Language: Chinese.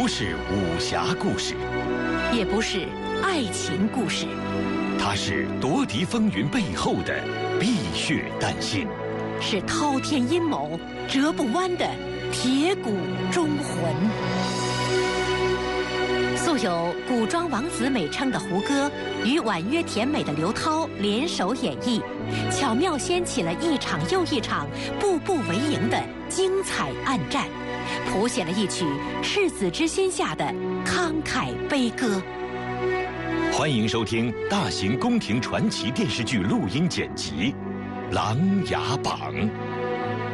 是武侠故事， 也不是爱情故事， 它是夺嫡风云背后的碧血丹心， 是滔天阴谋折不弯的铁骨忠魂。素有古装王子美称的胡歌与婉约甜美的刘涛联手演绎，巧妙掀起了一场又一场步步为营的精彩暗战，谱写了一曲赤子之心下的慷慨悲歌。 欢迎收听大型宫廷传奇电视剧录音剪辑《琅琊榜》。